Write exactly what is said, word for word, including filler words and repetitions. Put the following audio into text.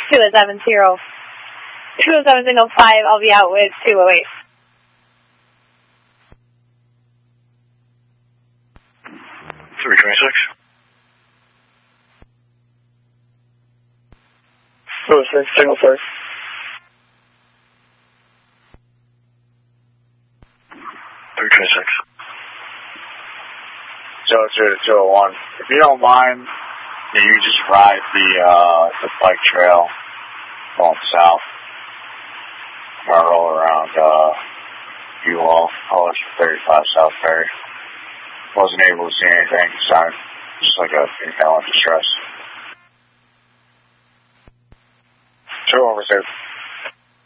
two oh seven zero, two oh seven single five, I'll be out with two oh eight. three twenty-six. two oh six, single five. three twenty-six. zero two to two oh one. If you don't mind, can you just ride the uh, the bike trail going south? I roll around uh, U-Haul, college thirty-five South Ferry. Wasn't able to see anything, sounded just like a female in distress. Two over two.